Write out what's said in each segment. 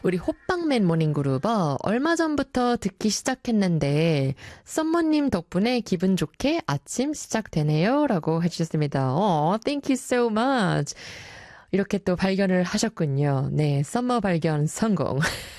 우리 호빵맨 모닝그룹 얼마 전부터 듣기 시작했는데 썸머님 덕분에 기분 좋게 아침 시작되네요 라고 해주셨습니다. Thank you so much. 이렇게 또 발견을 하셨군요. 네, 썸머 발견 성공.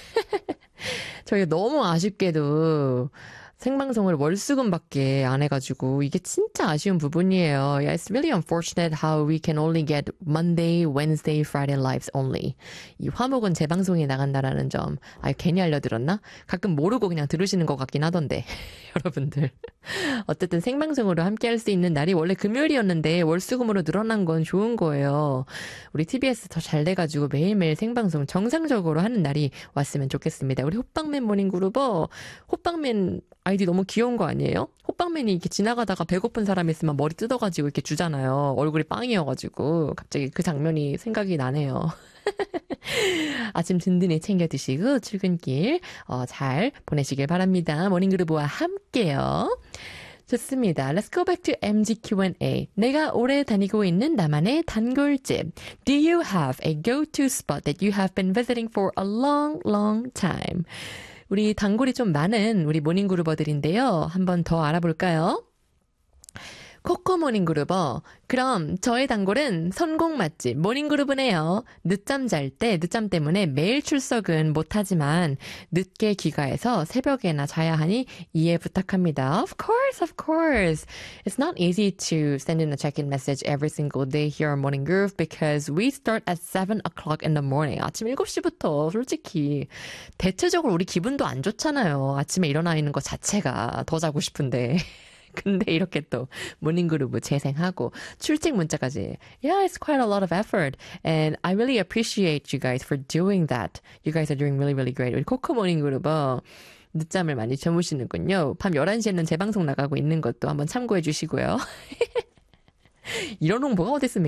저희가 너무 아쉽게도 생방송을 월수금밖에 안 해가지고 이게 진짜 아쉬운 부분이에요. Yeah, it's really unfortunate how we can only get Monday, Wednesday, Friday lives only. 이 화목은 재방송에 나간다라는 점. 괜히 알려드렸나? 가끔 모르고 그냥 들으시는 것 같긴 하던데. 여러분들. 어쨌든 생방송으로 함께 할 수 있는 날이 원래 금요일이었는데 월수금으로 늘어난 건 좋은 거예요. 우리 TBS 더 잘 돼가지고 매일매일 생방송 정상적으로 하는 날이 왔으면 좋겠습니다. 우리 호빵맨 모닝그룹 호빵맨 아이디 너무 귀여운 거 아니에요? 호빵맨이 이렇게 지나가다가 배고픈 사람 있으면 머리 뜯어가지고 이렇게 주잖아요. 얼굴이 빵이어가지고 갑자기 그 장면이 생각이 나네요. 아침 든든히 챙겨 드시고 출근길 잘 보내시길 바랍니다. 모닝그룹과 함께요. 좋습니다. Let's go back to MG Q&A. 내가 오래 다니고 있는 나만의 단골집. Do you have a go-to spot that you have been visiting for a long, long time? 우리 단골이 좀 많은 우리 모닝그룹어들인데요. 한번 더 알아볼까요? 코코 모닝그룹어. 그럼 저의 단골은 선곡 맛집 모닝그룹이네요. 늦잠 잘 때 늦잠 때문에 매일 출석은 못하지만 늦게 귀가해서 새벽에나 자야 하니 이해 부탁합니다. Of course, of course. It's not easy to send in a check-in message every single day here on Morning Groove because we start at 7 o'clock in the morning. 아침 7시부터 솔직히 대체적으로 우리 기분도 안 좋잖아요. 아침에 일어나 있는 것 자체가 더 자고 싶은데. 근데 이렇게 또 모닝그룹 재생하고 출첵 문자까지. Yeah, it's quite a lot of effort. And I really appreciate you guys for doing that. You guys are doing really, really great. 우리 코코 모닝그룹 늦잠을 많이 주무시는군요. 밤 11시에는 재방송 나가고 있는 것도 한번 참고해 주시고요. 이런 홍보가 어딨습니까?